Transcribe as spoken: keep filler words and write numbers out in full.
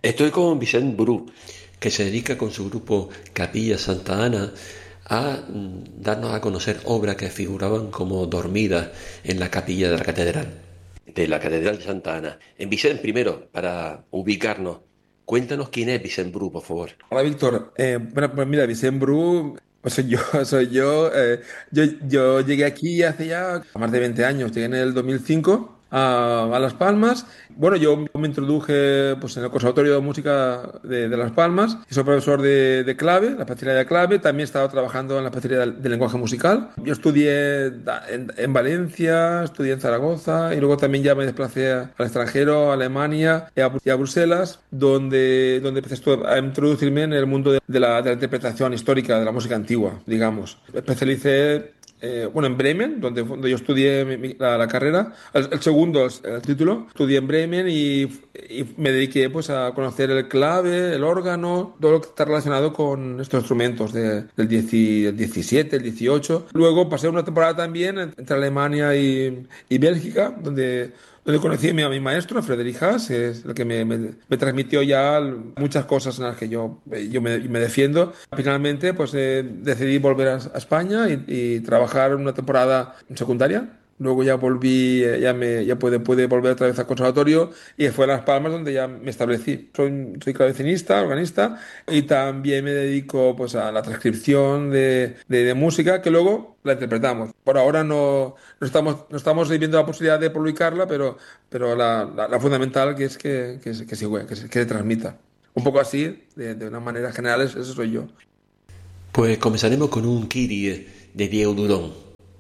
Estoy con Vicent Bru, que se dedica con su grupo Capilla Santa Ana a mm, darnos a conocer obras que figuraban como dormidas en la capilla de la catedral, de la Catedral de Santa Ana. En Vicent, primero, para ubicarnos, cuéntanos quién es Vicent Bru, por favor. Hola Víctor, Eh, bueno, pues mira, Vicent Bru, pues soy yo, soy yo. eh, yo. Yo llegué aquí hace ya más de veinte años, llegué en el dos mil cinco a, a Las Palmas. Bueno, yo me introduje pues, en el Conservatorio de Música de, de Las Palmas, y soy profesor de, de clave, la especialidad de clave, también he estado trabajando en la especialidad de, de lenguaje musical. Yo estudié da- en, en Valencia, estudié en Zaragoza y luego también ya me desplacé al extranjero, a Alemania y a, y a Bruselas, donde, donde empecé a estu- a introducirme en el mundo de, de la, de la interpretación histórica de la música antigua, digamos. Me especialicé eh, bueno, en Bremen, donde, donde yo estudié mi- mi- la, la carrera. El, el segundo, es el título, estudié en Bremen y, y me dediqué pues a conocer el clave, el órgano, todo lo que está relacionado con estos instrumentos de- del diez del diecisiete, el dieciocho. Luego pasé una temporada también en- entre Alemania y, y Bélgica, donde donde conocí a mi, a mi maestro, Friedrich Haas, que es el que me, me- me transmitió ya muchas cosas en las que yo, yo me, me defiendo. Finalmente, pues eh, decidí volver a, a España y, y trabajar una temporada en secundaria. Luego ya volví, eh, ya me, ya pude, pude volver otra vez al conservatorio y fue a Las Palmas donde ya me establecí. Soy, soy clavecinista, organista y también me dedico pues a la transcripción de, de, de música que luego la interpretamos. Por ahora no, no estamos, no estamos viendo la posibilidad de publicarla, pero, pero la, la- la fundamental que es que, que, se- que, se, que, se, que se transmita. Un poco así, de, de una manera general, eso soy yo. Pues comenzaremos con un Kyrie de Diego Durón.